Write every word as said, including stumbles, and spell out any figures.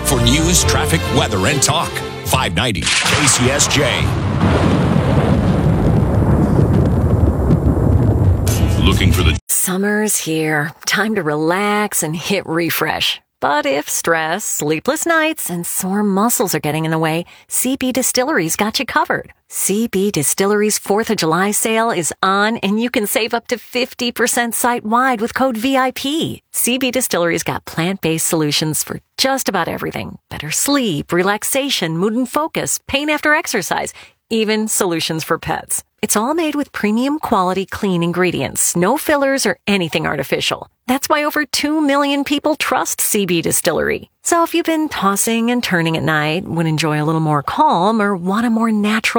for news, traffic, weather, and talk. five ninety K C S J. Looking for the... Summer's here. Time to relax and hit refresh. But if stress, sleepless nights, and sore muscles are getting in the way, C B Distillery's got you covered. C B Distillery's fourth of July sale is on, and you can save up to fifty percent site-wide with code V I P. C B Distillery's got plant-based solutions for just about everything. Better sleep, relaxation, mood and focus, pain after exercise, even solutions for pets. It's all made with premium quality clean ingredients, no fillers or anything artificial. That's why over two million people trust C B Distillery. So if you've been tossing and turning at night, would enjoy a little more calm, or want a more natural